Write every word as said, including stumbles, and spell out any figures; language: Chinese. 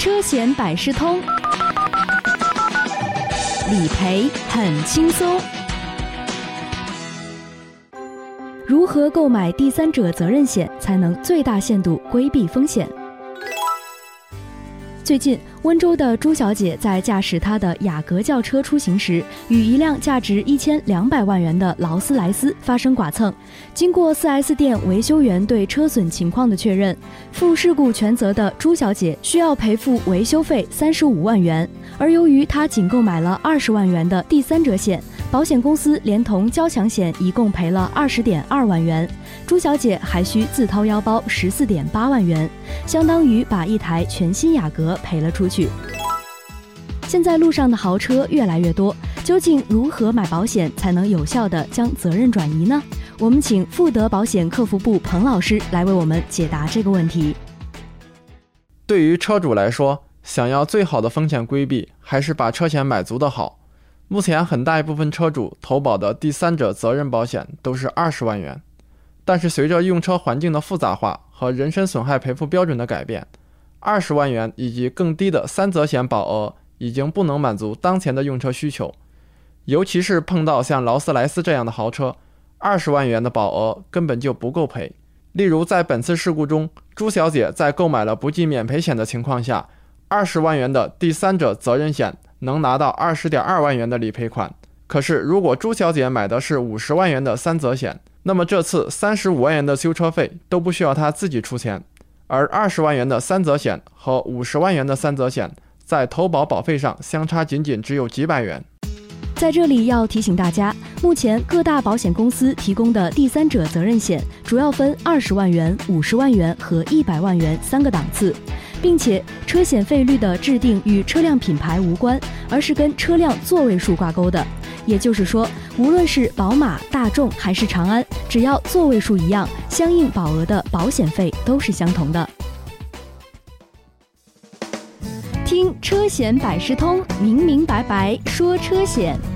车险百事通，理赔很轻松。如何购买第三者责任险才能最大限度规避风险？最近，温州的朱小姐在驾驶她的雅阁轿车出行时，与一辆价值一千两百万元的劳斯莱斯发生剐蹭。经过 四 S 店维修员对车损情况的确认，负事故全责的朱小姐需要赔付维修费三十五万元。而由于她仅购买了二十万元的第三者险，保险公司连同交强险一共赔了二十点二万元，朱小姐还需自掏腰包十四点八万元，相当于把一台全新雅阁赔了出去。现在路上的豪车越来越多，究竟如何买保险才能有效地将责任转移呢？我们请富德保险客服部彭老师来为我们解答这个问题。 对于车主来说，想要最好的风险规避，还是把车险买足的好。目前很大一部分车主投保的第三者责任保险都是二十万元，但是随着用车环境的复杂化和人身损害赔付标准的改变，二十万元以及更低的三责险保额已经不能满足当前的用车需求。尤其是碰到像劳斯莱斯这样的豪车，二十万元的保额根本就不够赔。例如在本次事故中，朱小姐在购买了不计免赔险的情况下，二十万元的第三者责任险能拿到 二十点二万元的理赔款。可是如果朱小姐买的是五十万元的三责险，那么这次三十五万元的修车费都不需要她自己出钱，而二十万元的三责险和五十万元的三责险在投保保费上相差仅仅只有几百元。 在这里要提醒大家，目前各大保险公司提供的第三者责任险主要分二十万元、五十万元和一百万元三个档次，并且车险费率的制定与车辆品牌无关，而是跟车辆座位数挂钩的。也就是说，无论是宝马、大众还是长安，只要座位数一样，相应保额的保险费都是相同的。听车险百事通，明明白白说车险。